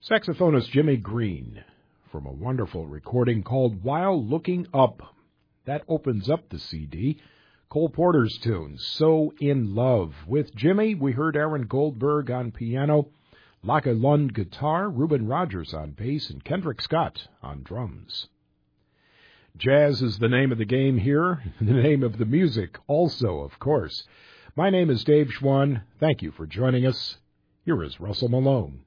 Saxophonist Jimmy Green from a wonderful recording called While Looking Up. That opens up the CD. Cole Porter's tunes, So in Love. With Jimmy, we heard Aaron Goldberg on piano, Laka Lund guitar, Reuben Rogers on bass, and Kendrick Scott on drums. Jazz is the name of the game here, the name of the music also, of course. My name is Dave Schwann. Thank you for joining us. Here is Russell Malone.